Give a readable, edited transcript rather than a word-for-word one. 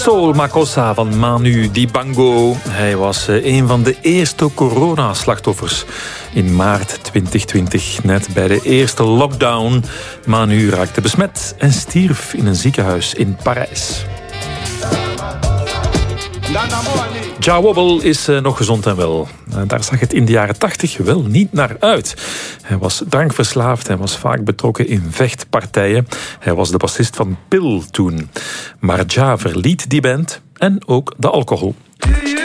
Soul Makossa van Manu Dibango. Hij was een van de eerste coronaslachtoffers in maart 2020. Net bij de eerste lockdown. Manu raakte besmet en stierf in een ziekenhuis in Parijs. Jah Wobble is nog gezond en wel. Daar zag het in de jaren 80 wel niet naar uit. Hij was drankverslaafd en was vaak betrokken in vechtpartijen. Hij was de bassist van Pil toen. Maar Jah verliet die band en ook de alcohol.